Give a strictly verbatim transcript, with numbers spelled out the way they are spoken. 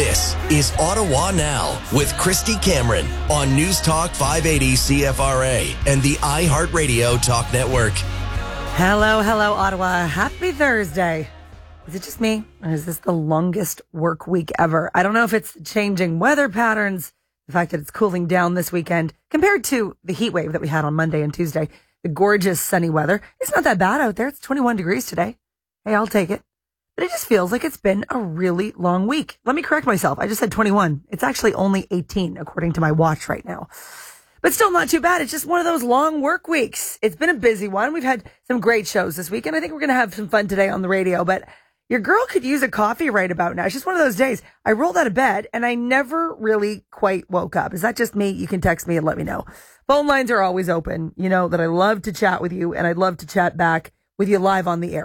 This is Ottawa Now with Christy Cameron on News Talk five eighty C F R A and the iHeartRadio Talk Network. Hello, hello, Ottawa. Happy Thursday. Is it just me, or is this the longest work week ever? I don't know if it's the changing weather patterns, the fact that it's cooling down this weekend compared to the heat wave that we had on Monday and Tuesday. The gorgeous sunny weather. It's not that bad out there. It's twenty-one degrees today. Hey, I'll take it. But it just feels like it's been a really long week. Let me correct myself. I just said twenty-one. It's actually only eighteen, according to my watch right now. But still not too bad. It's just one of those long work weeks. It's been a busy one. We've had some great shows this week, and I think we're going to have some fun today on the radio. But your girl could use a coffee right about now. It's just one of those days. I rolled out of bed, and I never really quite woke up. Is that just me? You can text me and let me know. Phone lines are always open. You know that I love to chat with you, and I'd love to chat back with you live on the air.